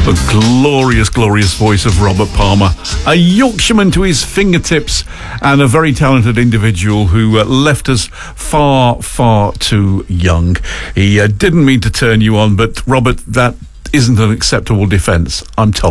The glorious, glorious voice of Robert Palmer, a Yorkshireman to his fingertips and a very talented individual who left us far, far too young. He didn't mean to turn you on, but Robert, that isn't an acceptable defence, I'm told.